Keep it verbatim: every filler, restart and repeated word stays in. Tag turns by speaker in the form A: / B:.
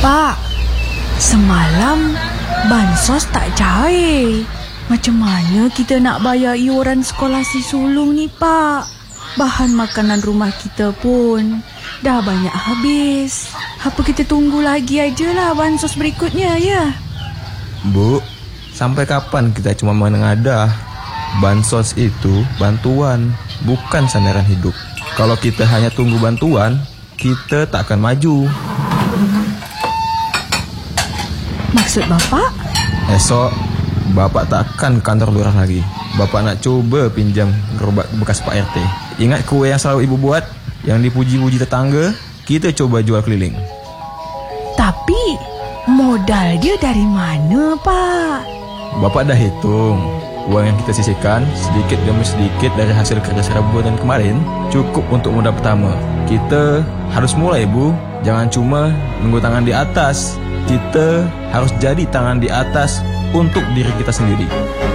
A: Pak, semalam bansos tak cair. Macam mana kita nak bayar iuran sekolah si sulung ni, Pak? Bahan makanan rumah kita pun dah banyak habis. Apa kita tunggu lagi aja lah bansos berikutnya, ya?
B: Bu, sampai kapan kita cuma menengadah? Bansos itu bantuan, bukan sandaran hidup. Kalau kita hanya tunggu bantuan, kita tak akan maju.
A: Maksud Bapak?
B: Esok, Bapak tak akan ke kantor lurah lagi. Bapak nak coba pinjam gerobak bekas Pak R T. Ingat kue yang selalu Ibu buat? Yang dipuji-puji tetangga? Kita coba jual keliling.
A: Tapi, modal dia dari mana, Pak?
B: Bapak dah hitung. Uang yang kita sisihkan, sedikit demi sedikit dari hasil kerja serba dan kemarin, cukup untuk modal pertama. Kita harus mulai, Bu. Jangan cuma nunggu tangan di atas. Kita harus jadi tangan di atas untuk diri kita sendiri.